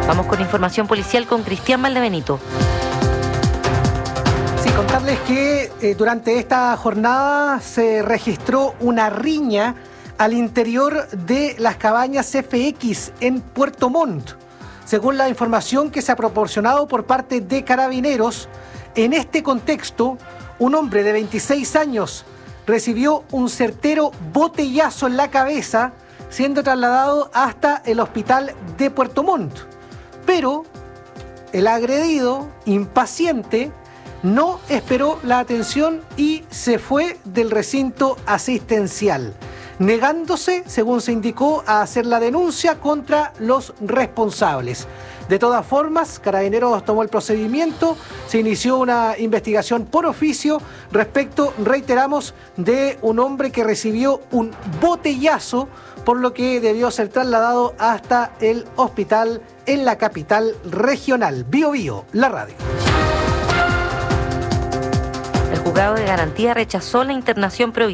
Vamos con información policial con Cristian Valdebenito. Sí, contarles que durante esta jornada se registró una riña al interior de las cabañas FX en Puerto Montt. Según la información que se ha proporcionado por parte de Carabineros, en este contexto, un hombre de 26 años recibió un certero botellazo en la cabeza, siendo trasladado hasta el hospital de Puerto Montt. Pero el agredido, impaciente, no esperó la atención y se fue del recinto asistencial, negándose, según se indicó, a hacer la denuncia contra los responsables. De todas formas, Carabineros tomó el procedimiento, se inició una investigación por oficio respecto, reiteramos, de un hombre que recibió un botellazo, por lo que debió ser trasladado hasta el hospital en la capital regional. Bío Bío, la radio. El juzgado de garantía rechazó la internación provisional